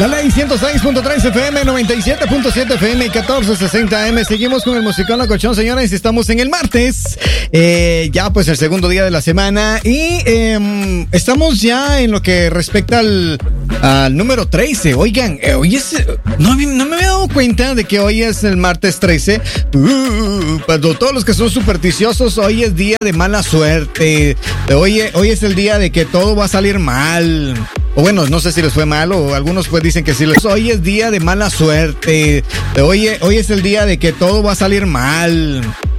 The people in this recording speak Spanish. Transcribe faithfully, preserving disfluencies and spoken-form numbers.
La Ley ciento seis punto tres F M, noventa y siete punto siete F M y catorce sesenta A M. Seguimos con el Musicón Locochón, señores. Estamos en el martes, eh, ya pues el segundo día de la semana. Y eh, estamos ya en lo que respecta al, al número trece. Oigan, eh, hoy es... No, no me había dado cuenta de que hoy es el martes trece. Uh, para todos los que son supersticiosos, hoy es día de mala suerte. Hoy, hoy es el día de que todo va a salir mal. O bueno, no sé si les fue mal o algunos pues dicen que sí les... Hoy es día de mala suerte. Hoy, hoy es el día de que todo va a salir mal.